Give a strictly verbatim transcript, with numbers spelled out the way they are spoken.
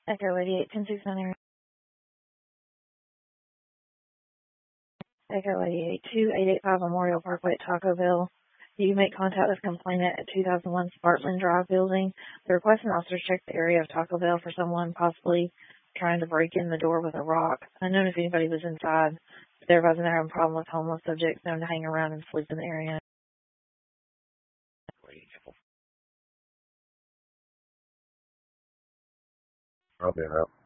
Echo eighty-eight, ten six nine. Echo eighty-eight, two eight eight five Memorial Parkway at Tacoville. You make contact with complainant at two thousand one Spartland Drive building. The requesting officer checked the area of Tacoville for someone possibly trying to break in the door with a rock. Unknown if anybody was inside. They're advising they're having a problem with homeless subjects known to hang around and sleep in the area. I'll be out.